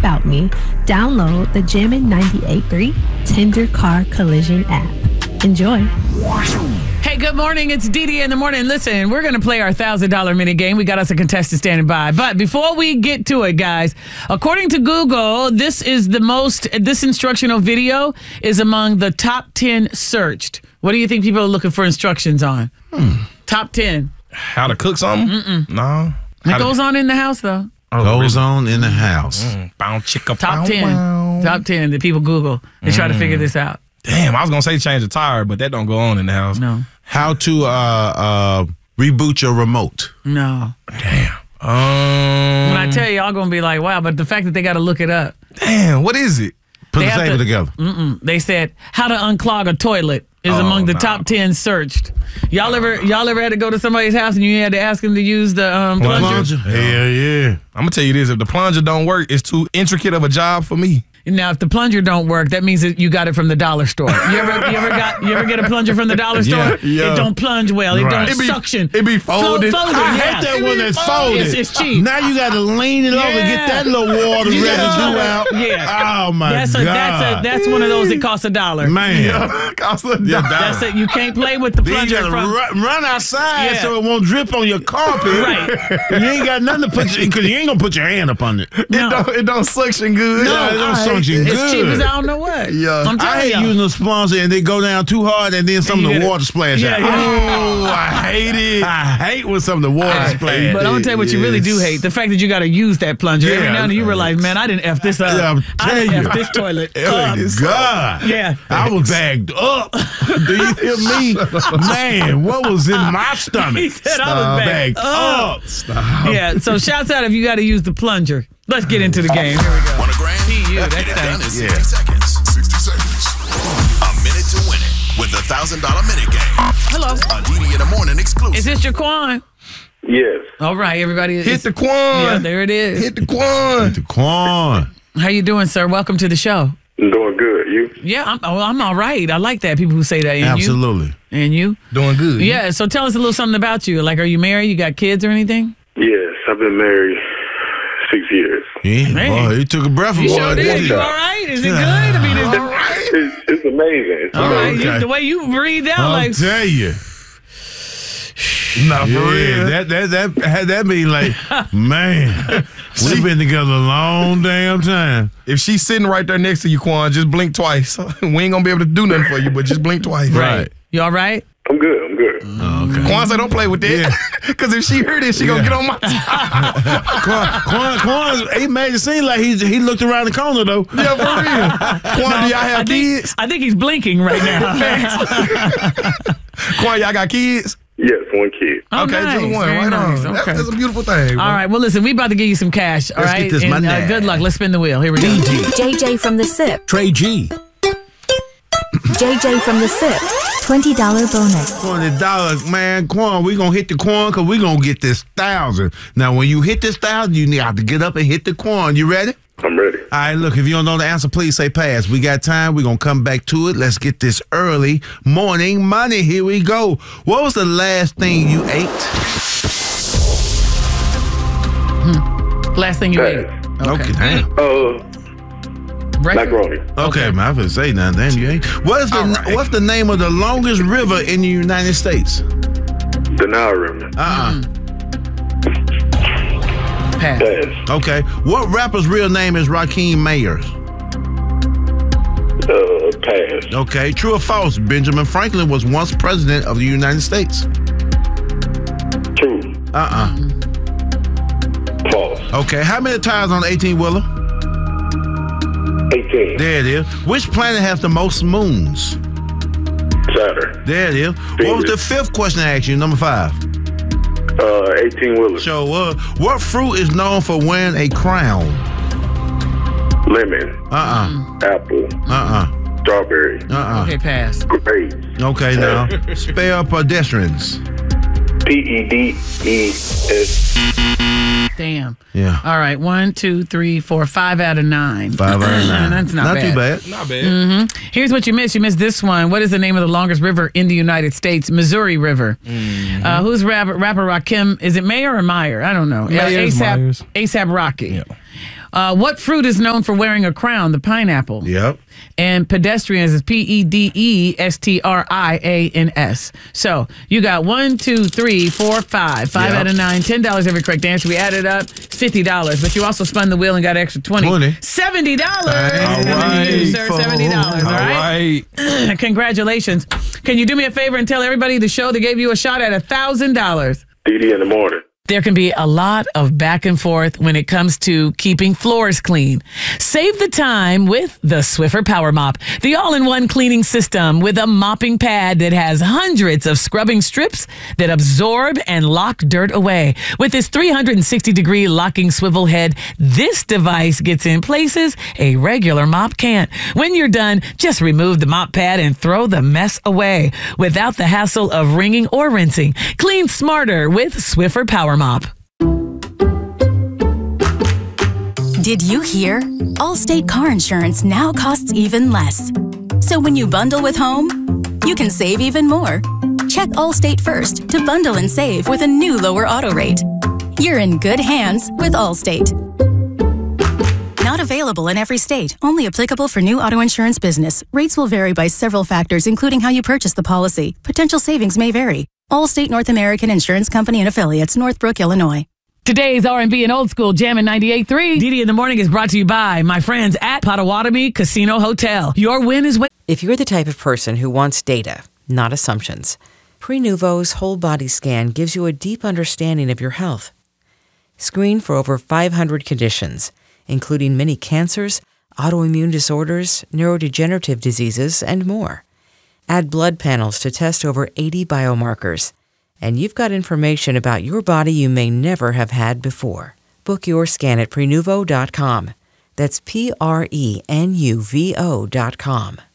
about me, download the Jammin' 98.3 Tender Car Collision app. Enjoy. Hey, good morning. It's Dee in the morning. Listen, we're going to play our $1,000 minute game. We got us a contestant standing by. But before we get to it, guys, according to Google, this instructional video is among the top 10 searched. What do you think people are looking for instructions on? Top 10. How to cook something? No. It goes on in the house, though. Goes on in the house. Top 10. Top 10 that people Google. They try to figure this out. Damn, I was going to say change the tire, but that don't go on in the house. No. How to reboot your remote. No. Damn. When I tell you, y'all going to be like, wow, but the fact that they got to look it up. Damn, what is it? Put the table together. They said how to unclog a toilet is among the top 10 searched. Y'all ever had to go to somebody's house and you had to ask them to use the plunger? Hell yeah. I'm going to tell you this. If the plunger don't work, it's too intricate of a job for me. Now, if the plunger don't work, that means that you got it from the dollar store. You ever get a plunger from the dollar store? Yeah. It don't plunge well. It don't suction. It be folded. I hate that one that's folded. It's cheap. Now you got to lean it over and get that little water residue out. Yeah. Oh, my God. That's one of those that costs $1. Man. Costs $1. That's it. You can't play with the Then you plunger got to run outside so it won't drip on your carpet. Right. You ain't got nothing to put, because you ain't going to put your hand up on it. It don't suction good. No, it don't suction good. It's cheap as I don't know what. Yeah. I'm I hate telling using a sponsor and they go down too hard and then some of the water splash out. Oh, I hate it. I hate when some of the water splash. But I'm going to tell you what you really do hate. The fact that you got to use that plunger. Every now and then you realize, man, I didn't F this up. I didn't F this toilet up. God. Yeah. I was bagged up. Do you hear me? Man, what was in my stomach? He said I was bagged up. Stop. Yeah, so shouts out if you got to use the plunger. Let's get into the game. Here we go. Want a grand? That's Get it done in 60 Yeah. seconds. 60 seconds. A minute to win it with the $1,000 minute game. Hello. A Dee in the morning exclusive. Is this Jaquan? Yes. All right, everybody. Hit the Quan. Yeah, there it is. Hit the Quan. The corn. How you doing, sir? Welcome to the show. I'm doing good. You? Yeah, I'm all right. I like that. People who say that. And Absolutely. You? And you? Doing good. Yeah, so tell us a little something about you. Like, are you married? You got kids or anything? Yes. I've been married 6 years. Yeah, Man. boy, he took a breath You away. sure did. You all right? Is it good? I mean, is it It's amazing. It's all right? amazing. Okay. The way you breathe out, I'll like, tell you. Nah, for real. That mean like, man, we've been together a long damn time. If she's sitting right there next to you, Quan, just blink twice. We ain't gonna be able to do nothing for you, but just blink twice. Right. you all right? I'm good. I'm good. Okay. Quan said, don't play with that. Because if she heard it, she gonna get on my Quan, he made it seem like he looked around the corner though. Yeah, for real. Quan, do y'all have kids? I think he's blinking right now. Quan, y'all got kids? Yes, one kid. Oh, Okay, nice. just one. Very Right nice. on. Okay. That's a beautiful thing. All right, well, listen, we about to give you some cash, all Let's right? get this And, money. good luck. Let's spin the wheel. Here we go. JJ from the SIP. Trey G. JJ from the SIP. $20 bonus. $20, man. Quan, we gonna hit the Quan because we gonna get this 1,000. Now, when you hit this 1,000, you have to get up and hit the Quan. You ready? I'm ready. All right, look, if you don't know the answer, please say pass. We got time. We're going to come back to it. Let's get this early morning money. Here we go. What was the last thing you ate? Last thing you ate. Okay, damn. Macaroni. Okay, man, I was going to say nothing. Damn, you ain't. What's the name of the longest river in the United States? The Nile River. Pass. Pass. Okay. What rapper's real name is Rakim Mayers? Pass. Okay. True or false? Benjamin Franklin was once president of the United States. True. False. Okay. How many tires on the 18-wheeler? 18. There it is. Which planet has the most moons? Saturn. There it is. What was the fifth question I asked you? Number 5. 18-wheeler. Sure was. What fruit is known for wearing a crown? Lemon. Apple. Strawberry. Okay, pass. Grapes. Okay, now. Spell pedestrians. PEDES. Damn. Yeah. All right. 1, 2, 3, 4, 5 out of 9. 5 out of 9. That's not too bad. Not bad. Here's what you missed. You missed this one. What is the name of the longest river in the United States? Missouri River. Who's rapper Rakim? Is it Mayer or Meyer? I don't know. Myers. ASAP Rocky. Yeah. What fruit is known for wearing a crown? The pineapple. Yep. And pedestrians is PEDESTRIANS. So you got 1, 2, 3, 4, 5. 5 Yep. out of 9. $10 every correct answer. We added up. It's $50. But you also spun the wheel and got extra 20. $70. All Coming to you, sir. $70. All right. Congratulations. Can you do me a favor and tell everybody the show that gave you a shot at $1,000? DD in the morning. There can be a lot of back and forth when it comes to keeping floors clean. Save the time with the Swiffer Power Mop, the all-in-one cleaning system with a mopping pad that has hundreds of scrubbing strips that absorb and lock dirt away. With its 360-degree locking swivel head, this device gets in places a regular mop can't. When you're done, just remove the mop pad and throw the mess away without the hassle of wringing or rinsing. Clean smarter with Swiffer Power Mop. Did you hear? Allstate car insurance now costs even less. So when you bundle with home, you can save even more. Check Allstate first to bundle and save with a new lower auto rate. You're in good hands with Allstate. Not available in every state. Only applicable for new auto insurance business. Rates will vary by several factors, including how you purchase the policy. Potential savings may vary. Allstate North American Insurance Company and Affiliates, Northbrook, Illinois. Today's R&B and Old School Jammin' 98.3. DD in the Morning is brought to you by my friends at Potawatomi Casino Hotel. Your win is If you're the type of person who wants data, not assumptions, Prenuvo's whole body scan gives you a deep understanding of your health. Screen for over 500 conditions, including many cancers, autoimmune disorders, neurodegenerative diseases, and more. Add blood panels to test over 80 biomarkers, and you've got information about your body you may never have had before. Book your scan at Prenuvo.com. That's Prenuvo.com.